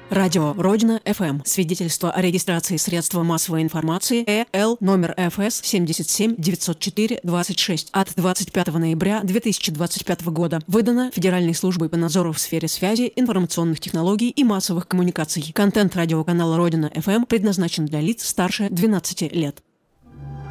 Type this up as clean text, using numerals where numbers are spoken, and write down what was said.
Радио Родина ФМ. Свидетельство о регистрации средства массовой информации ЭЛ номер ФС 77 904 26 от 25 ноября 2025 года. Выдано Федеральной службой по надзору в сфере связи, информационных технологий и массовых коммуникаций. Контент радиоканала Родина ФМ предназначен для лиц старше 12 лет.